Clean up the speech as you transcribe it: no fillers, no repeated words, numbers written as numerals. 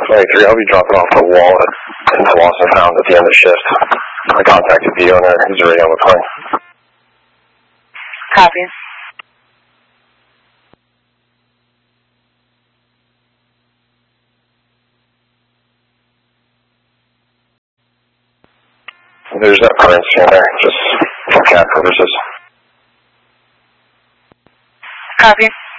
23, I'll be dropping off the wallet in the Lost and Found at the end of shift. I contacted the owner. He's already on the plane. Copy. There's no currency in there, just for CAD purposes. Copy.